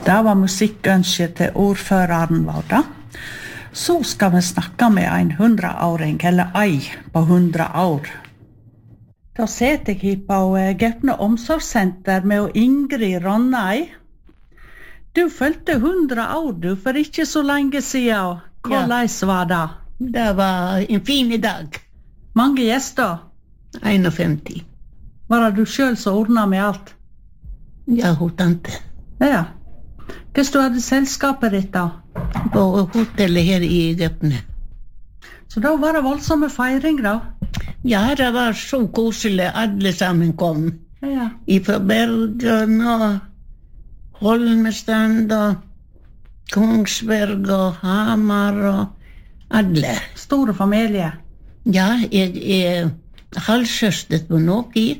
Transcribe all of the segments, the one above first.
Det var musikkønsket til ordføreren vår da. Så skal vi snakke med en 100-åring, eller ei på 100 år. Da sitter jeg på Gaupne omsorgssenter med Ingrid Ronnei. Du følte 100 år, du, for ikke så lenge siden. Hvordan var det? Det var en fin dag. Mange gjester? 51. Var det du selv som ordnet med alt? Ja, hun tante. Ja. Hva du hadde selskapet ditt da? På hotellet her i Gaupne. Så da var det voldsomme feiring da? Ja, det var så koselig. Alle sammen kom. Ja. Fra Bergen og Holmestrand og Kongsberg og Hamar og alle. Store familie? Ja, jeg halvsøster på noen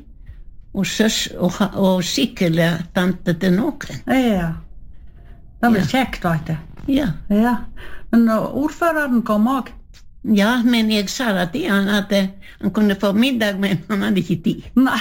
og sikkert tante til noen. Ja. Det var kjekt, vet du. Ja. Ja. Men ordføreren kom også? Ja, men jeg sa til han at han kunne få middag, men han hadde ikke tid. Nei.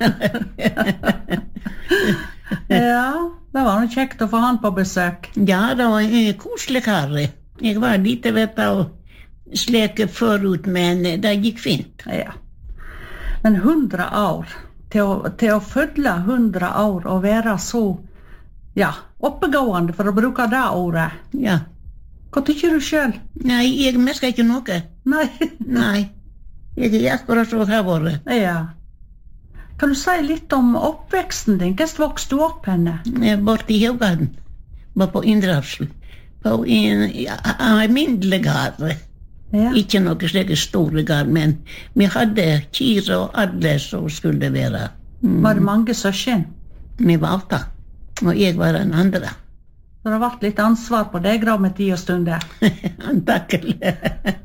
Ja, det var noe kjekt å få han på besøk. Ja, det var en koselig kar. Jeg var litt og sleke forut, men det gikk fint. Ja. Men 100 år, til å følge 100 år og være så, ja, oppegående, for å bruke det ordet. Ja. Hva tykker du selv? Nei, jeg merker ikke noe. Nei. Nei, jeg akkurat så har vært. Ja. Kan du si litt om oppveksten din? Hvordan vokste du opp henne? Bort i Haugaden, var på Indrafsel, på en alminnelig gard. Ja. Ikke noe slike store gard, men vi hadde kyr og alle som skulle være. Var det mange søsken? Vi var 8, og jeg var den andre. Så det har vært litt ansvar på deg da med tid og stunder? Antakelig.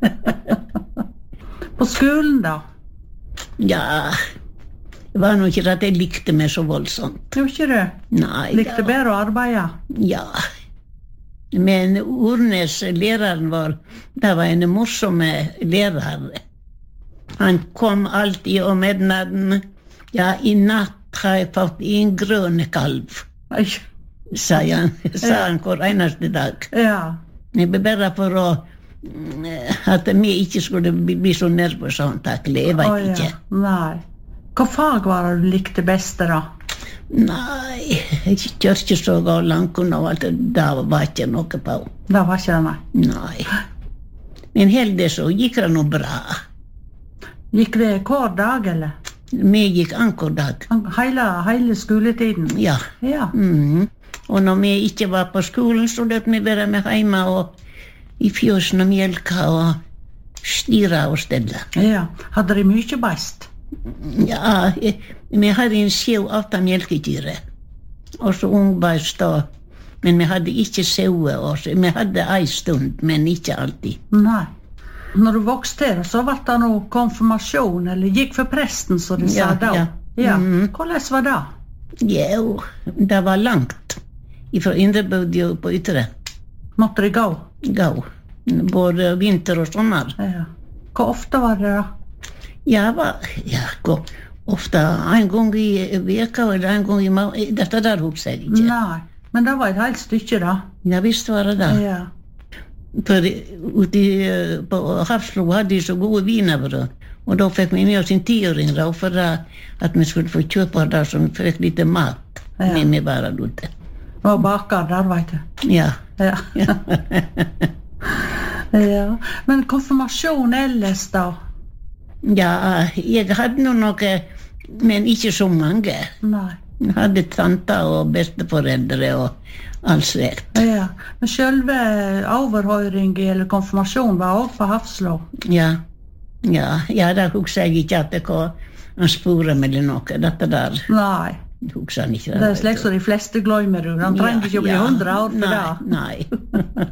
På skolen da? Ja, det var nok ikke at jeg likte meg så voldsomt. Gjorde ikke du? Nei. Likte bedre å arbeide? Ja. Men Ornes, læreren vår, det var en morsom lærer. Han kom alltid om midnatten. Ja, i natt har jeg fått en grønn kalv. Oi. Sa han hver eneste dag. Ja. Jeg ble bare for at vi ikke skulle bli så nervøse antakelig. Jeg vet ikke. Nei. Hva fag var det du likte best da? Nei, jeg kjørte ikke så langt unna alt. Det var ikke noe på. Det var ikke det, nei? Nei. Men heldig så gikk det noe bra. Gikk det hver dag, eller? Vi gikk anker dag. Hele skoletiden? Ja. Ja. Og når vi ikke var på skolen, så løp vi være med hjemme og i fjøsen og mjelka og styre og stelle. Ja. Hadde de mye best? Ja, vi hadde en 7-8 mjelkedyr. Og så ungbeist da. Men vi hadde ikke sauer også. Vi hadde en stund, men ikke alltid. Nei. Når du vokste her, så var det noe konfirmasjon, eller gikk for presten, så de sa da? Ja. Hvordan var det? Jo, det var langt. Fra Indrebødi og på Ytre. Måtte de gå? Gå. Både vinter og sommer. Ja. Hvor ofte var det da? Gå ofte en gang i veka eller en gang i måneden. Dette der husker jeg ikke. Nei, men det var et helt stykke da. Ja, visst var det da. Ja. For ute på Hafslo hadde de så gode wienerbrød. Og da fikk vi med oss en 10-åring da, for at vi skulle få kjøpe det, så vi fikk litt mat med vi bare ute. Og baker der, vet du. Ja. Ja. Ja. Men konfirmasjon ellers da? Ja, jeg hadde noe, men ikke så mange. Nei. Jeg hadde tanter og besteforeldre og alt slekt. Ja. Men selve overhøring eller konfirmasjon var også på Hafslo? Ja, da husker jeg ikke at det var en spore eller noe, dette der. Nei. Husker han ikke det. Det er slik som de fleste glemmer, han trenger ikke å bli 100 år for det. Nei.